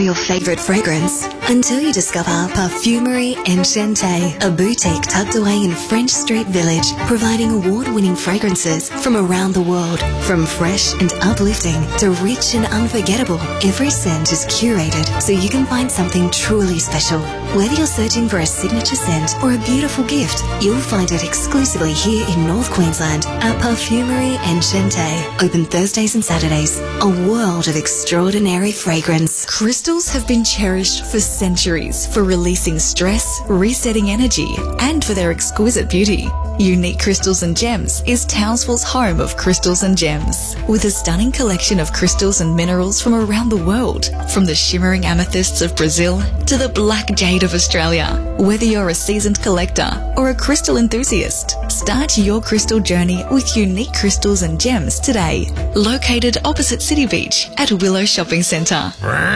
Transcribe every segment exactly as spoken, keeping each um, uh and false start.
your favourite fragrance until you discover Parfumerie Enchanté, a boutique tucked away in French Street Village, providing award-winning fragrances from around the world. From fresh and uplifting to rich and unforgettable, every scent is curated so you can find something truly special. Whether you're searching for a signature scent or a beautiful gift, you'll find it exclusively here in North Queensland at Parfumerie Enchanté. Open Thursdays and Saturdays. A world of extraordinary fragrance. Crystals have been cherished for centuries for releasing stress, resetting energy, and for their exquisite beauty. Unique Crystals and Gems is Townsville's home of crystals and gems, with a stunning collection of crystals and minerals from around the world, from the shimmering amethysts of Brazil to the black jade of Australia. Whether you're a seasoned collector or a crystal enthusiast, start your crystal journey with Unique Crystals and Gems today. Located opposite City Beach at Willow Shopping Centre.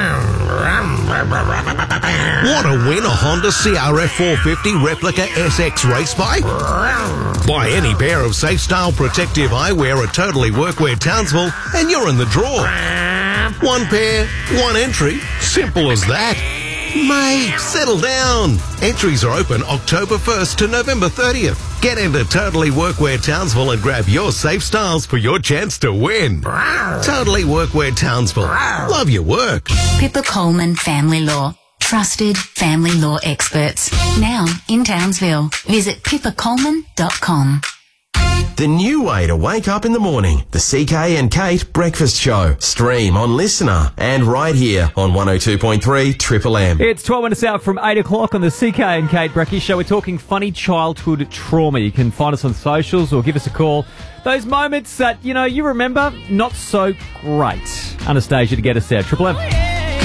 Want to win a Honda C R F four fifty replica S X race bike? Buy any pair of Safe Style protective eyewear at Totally Workwear Townsville and you're in the draw. One pair, one entry. Simple as that. Mate, settle down. Entries are open October first to November thirtieth. Get into Totally Workwear Townsville and grab your Safe Styles for your chance to win. Totally Workwear Townsville. Love your work. Pippa Coleman Family Law. Trusted family law experts. Now in Townsville. Visit pippa coleman dot com. The new way to wake up in the morning. The C K and Kate Breakfast Show. Stream on Listener and right here on one oh two point three Triple M. It's twelve minutes out from eight o'clock on the C K and Kate Breakfast Show. We're talking funny childhood trauma. You can find us on socials or give us a call. Those moments that, you know, you remember, not so great. Anastasia to get us there. Triple M.